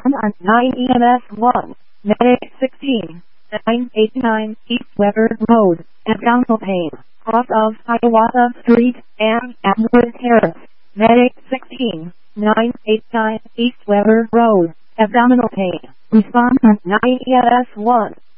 Respond on 9 EMS 1. Medic 16. 989 East Weber Road, abdominal pain, off of Hiawatha Street and Atwood Terrace. Medic 16. 989 East Weber Road, abdominal pain. Respond on 9 EMS 1.